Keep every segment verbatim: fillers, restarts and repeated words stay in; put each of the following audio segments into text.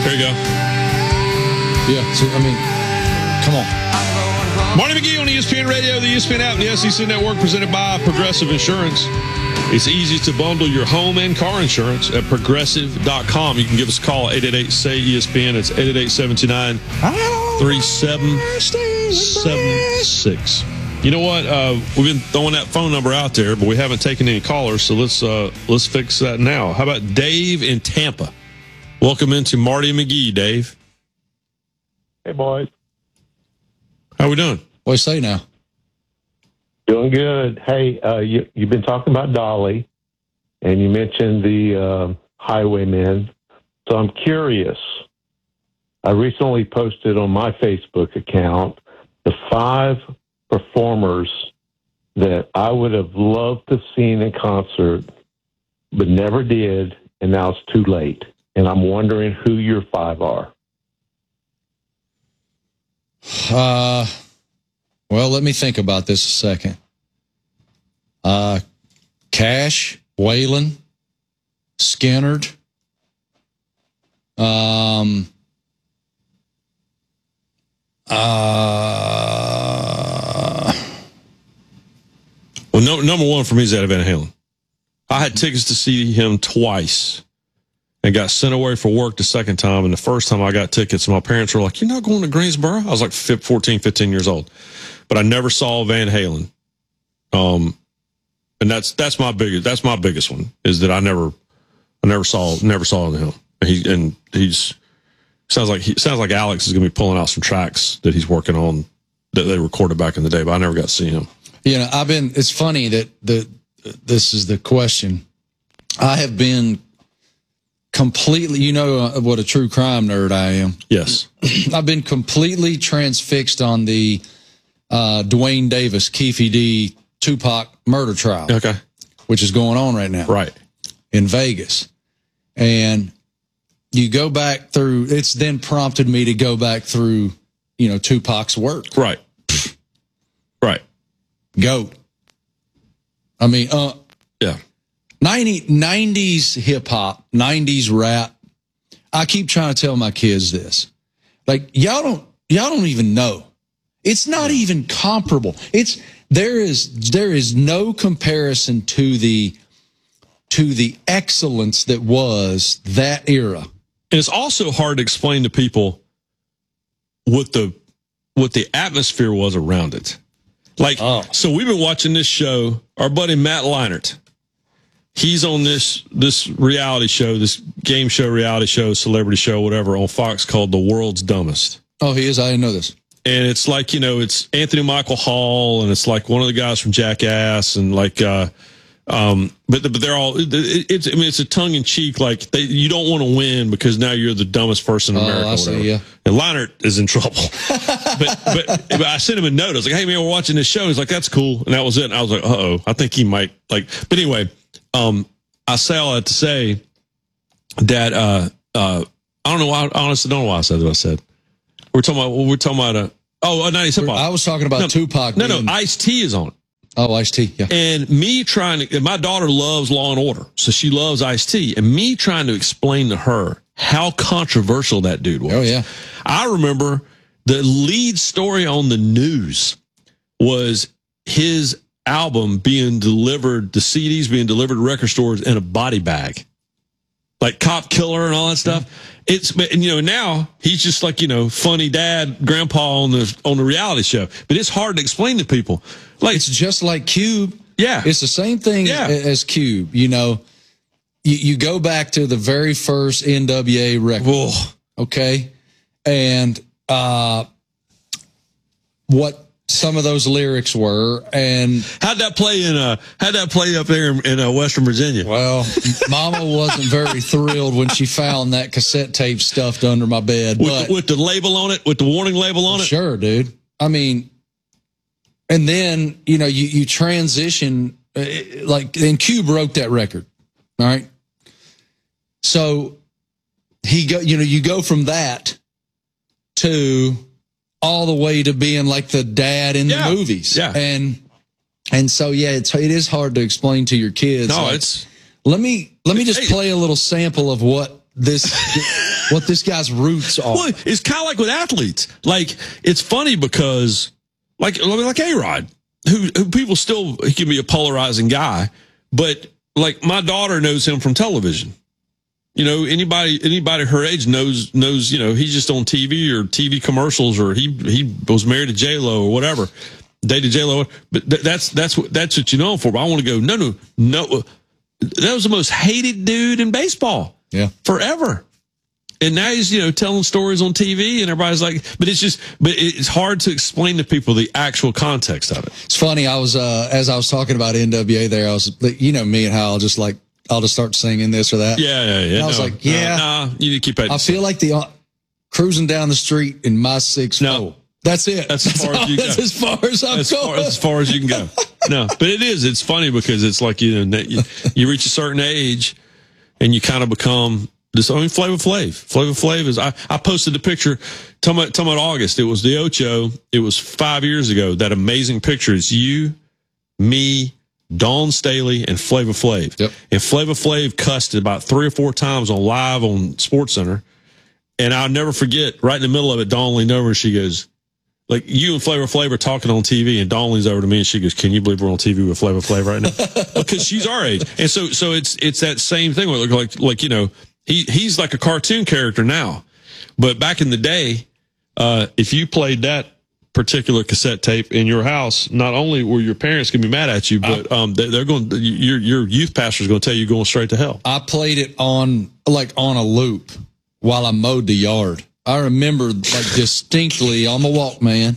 There you go. Yeah, so, I mean, come on. Marty McGee on E S P N Radio, the E S P N app, and the S E C Network, presented by Progressive Insurance. It's easy to bundle your home and car insurance at progressive dot com. You can give us a call, eight eight eight, S A Y, E S P N. It's eight eight eight, seven two nine, three seven seven six. You know what? Uh, we've been throwing that phone number out there, but we haven't taken any callers, so let's uh, let's fix that now. How about Dave in Tampa? Welcome into Marty McGee, Dave. Hey, boys. How we doing? What do you say now? Doing good. Hey, uh, you, you've been talking about Dolly, and you mentioned the uh, Highwaymen. So I'm curious. I recently posted on my Facebook account the five performers that I would have loved to have seen in concert, but never did, and now it's too late. And I'm wondering who your five are. Uh, well, let me think about this a second. Uh, Cash, Waylon, Skynyrd, um, uh, well, no, number one for me is Eddie Van Halen. I had tickets to see him twice and got sent away for work the second time. And the first time I got tickets, my parents were like, "You're not going to Greensboro?" I was like fourteen, fifteen years old. But I never saw Van Halen. Um, and that's that's my biggest that's my biggest one, is that I never I never saw never saw him. And he and he's sounds like he sounds like Alex is gonna be pulling out some tracks that he's working on that they recorded back in the day, but I never got to see him. You know, I've been it's funny that the this is the question. I have been completely, you know what a true crime nerd I am. Yes. I've been completely transfixed on the uh, Dwayne Davis, Keefe D, Tupac murder trial. Okay. Which is going on right now. Right. In Vegas. And you go back through, it's then prompted me to go back through, you know, Tupac's work. Right. Right. GOAT. I mean, uh, yeah. ninety, nineties hip hop, nineties rap. I keep trying to tell my kids this. Like, y'all don't, y'all don't even know. It's not even comparable. It's, there is, there is no comparison to the, to the excellence that was that era. And it's also hard to explain to people what the, what the atmosphere was around it. Like, oh. So we've been watching this show, our buddy Matt Leinart. He's on this this reality show, this game show, reality show, celebrity show, whatever, on Fox called The World's Dumbest. Oh, he is? I didn't know this. And it's like, you know, it's Anthony Michael Hall, and it's like one of the guys from Jackass, and like, uh, um, but but they're all. It's I mean, it's a tongue in cheek, like they, you don't want to win because now you're the dumbest person in America. Oh, I see, yeah. And Leinart is in trouble. but, but but I sent him a note. I was like, "Hey man, we're watching this show." He's like, "That's cool," and that was it. And I was like, "Uh oh, I think he might like." But anyway. Um, I say all that to say that uh, uh, I don't know why. I honestly don't know why I said what I said. We're talking about. We're talking about a. Oh, nineties hip hop. I was talking about no, Tupac. No, being, no. Ice-T is on it. Oh, Ice-T. Yeah. And me trying to. My daughter loves Law and Order, so she loves Ice-T. And me trying to explain to her how controversial that dude was. Oh yeah. I remember the lead story on the news was his album being delivered, the C Ds being delivered to record stores in a body bag, like Cop Killer and all that stuff. It's, and you know, now he's just like, you know, funny dad, grandpa on the on the reality show. But it's hard to explain to people. Like, it's just like Cube. Yeah, it's the same thing yeah. as Cube. You know, you, you go back to the very first N W A record. Whoa. Okay, and uh, what some of those lyrics were, and how'd that play in uh how'd that play up there in, in uh, Western Virginia? Well, Mama wasn't very thrilled when she found that cassette tape stuffed under my bed, with, but the, with the label on it, with the warning label on it. Sure, dude. I mean, and then you know you you transition uh, like, and Cube wrote that record, all right. So he go, you know, you go from that to all the way to being like the dad in yeah. the movies. Yeah. And, and so, yeah, it's, it is hard to explain to your kids. No, like, it's, let me, let me just hey, play a little sample of what this, what this guy's roots are. Well, it's kind of like with athletes. Like, it's funny because, like, like A-Rod, who, who people still, he can be a polarizing guy, but like my daughter knows him from television. You know, anybody, anybody her age knows, knows, you know, he's just on T V or T V commercials, or he, he was married to J-Lo or whatever, dated J-Lo. But th- that's, that's what, that's what you know him for. But I want to go, no, no, no. That was the most hated dude in baseball. Yeah. Forever. And now he's, you know, telling stories on T V and everybody's like, but it's just, but it's hard to explain to people the actual context of it. It's funny. I was, uh, as I was talking about N W A there, I was, you know, me and how I'll just like, I'll just start singing this or that. Yeah, yeah, yeah. And I was no, like, yeah. No, no, you need to keep that. I feel like the, uh, cruising down the street in my six. No. That's it. That's as far as you That's go. as far as I'm as going. far, as far as you can go. No, but it is. It's funny because it's like, you know, you, you reach a certain age and you kind of become this. I mean, Flavor Flav. Flavor Flav is, I, I posted the picture, talking about, talking about August. It was the Ocho. It was five years ago. That amazing picture is you, me, Dawn Staley, and Flavor Flav. Yep. And Flavor Flav cussed about three or four times on live on SportsCenter. And I'll never forget, right in the middle of it, Dawn leaned over and she goes, like, you and Flavor Flav are talking on T V, and Dawn leans over to me and she goes, "Can you believe we're on T V with Flavor Flav right now?" Because she's our age. And so, so it's, it's that same thing where, like, like, you know, he, he's like a cartoon character now. But back in the day, uh, if you played that particular cassette tape in your house, not only were your parents going to be mad at you, but, um, they, they're going, your, your youth pastor's going to tell you you're going straight to hell. I played it on, like, on a loop while I mowed the yard. I remember, like, distinctly on the Walkman,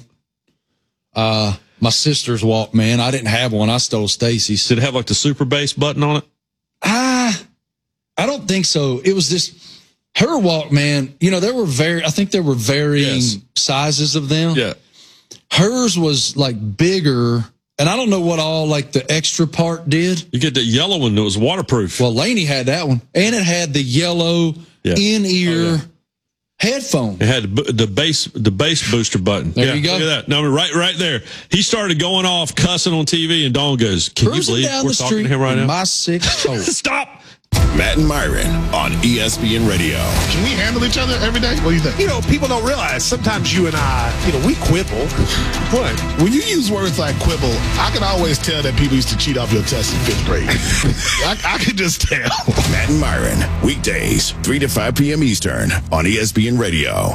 uh, my sister's Walkman. I didn't have one. I stole Stacy's. Did it have like the super bass button on it? Ah, I don't think so. It was this, her Walkman, you know, there were very, I think there were varying Yes. sizes of them. Yeah. Hers was like bigger, and I don't know what all like the extra part did. You get that yellow one that was waterproof. Well, Laney had that one, and it had the yellow Yeah. in-ear Oh, yeah. headphone. It had the the bass the bass booster button. There yeah, you go. Look at that. No, right right there. He started going off cussing on T V, and Dawn goes, "Can Cruising you believe down we're the talking street to him right in now?" my six oh. Stop. Matt and Myron on E S P N Radio. Can we handle each other every day? What do you think? You know, people don't realize sometimes you and I, you know, we quibble. What? When you use words like quibble, I can always tell that people used to cheat off your test in fifth grade. I, I can just tell. Matt and Myron, weekdays, three to five p.m. Eastern on E S P N Radio.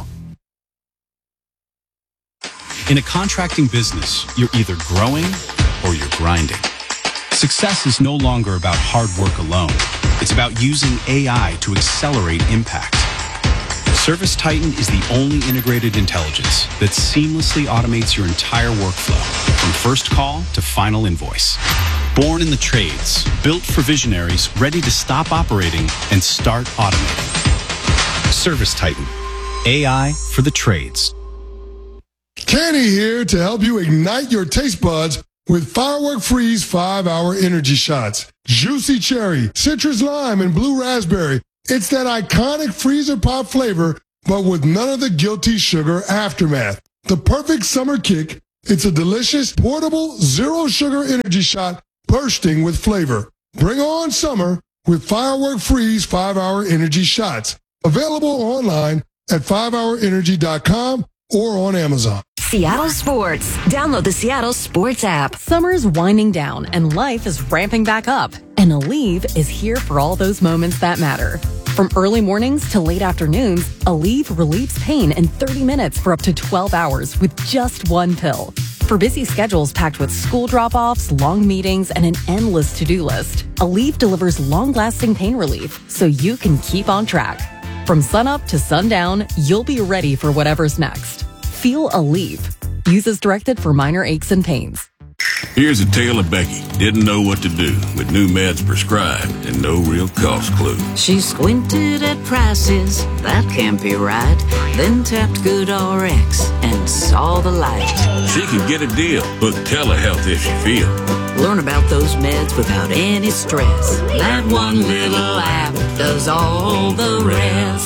In a contracting business, you're either growing or you're grinding. Success is no longer about hard work alone. It's about using A I to accelerate impact. ServiceTitan is the only integrated intelligence that seamlessly automates your entire workflow, from first call to final invoice. Born in the trades, built for visionaries ready to stop operating and start automating. ServiceTitan, A I for the trades. Kenny here to help you ignite your taste buds with Firework Freeze five hour energy shots. Juicy cherry, citrus lime, and blue raspberry. It's that iconic freezer pop flavor, but with none of the guilty sugar aftermath. The perfect summer kick. It's a delicious, portable, zero sugar energy shot bursting with flavor. Bring on summer with Firework Freeze five hour energy shots. Available online at five hour energy dot com or on Amazon. Seattle Sports. Download the Seattle Sports app. Summer's winding down and life is ramping back up. And Aleve is here for all those moments that matter. From early mornings to late afternoons, Aleve relieves pain in thirty minutes for up to twelve hours with just one pill. For busy schedules packed with school drop-offs, long meetings, and an endless to-do list, Aleve delivers long-lasting pain relief so you can keep on track. From sunup to sundown, you'll be ready for whatever's next. Feel Aleve. Use as directed for minor aches and pains. Here's a tale of Becky. Didn't know what to do with new meds prescribed and no real cost clue. She squinted at prices, that can't be right. Then tapped GoodRx and saw the light. She could get a deal. Book telehealth if she feel. Learn about those meds without any stress. That one little app does all the rest.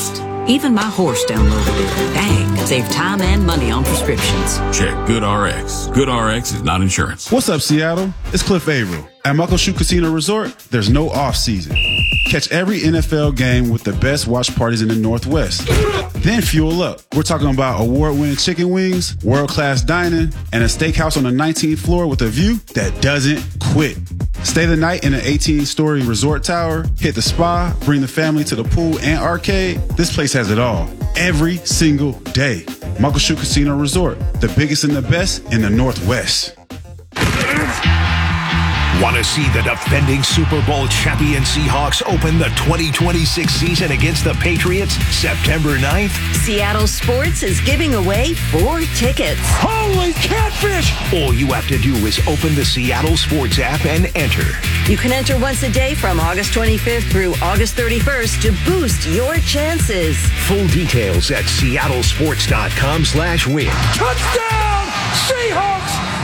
Even my horse downloaded it. Dang, save time and money on prescriptions. Check GoodRx. GoodRx is not insurance. What's up, Seattle? It's Cliff Averill. At Muckleshoot Casino Resort, there's no off-season. Catch every N F L game with the best watch parties in the Northwest. Then fuel up. We're talking about award-winning chicken wings, world-class dining, and a steakhouse on the nineteenth floor with a view that doesn't quit. Stay the night in an eighteen-story resort tower, hit the spa, bring the family to the pool and arcade. This place has it all. Every single day. Muckleshoot Casino Resort, the biggest and the best in the Northwest. Want to see the defending Super Bowl champion Seahawks open the twenty twenty-six season against the Patriots September ninth? Seattle Sports is giving away four tickets. Holy catfish! All you have to do is open the Seattle Sports app and enter. You can enter once a day from August twenty-fifth through August thirty-first to boost your chances. Full details at seattlesports.com slash win. Touchdown, Seahawks!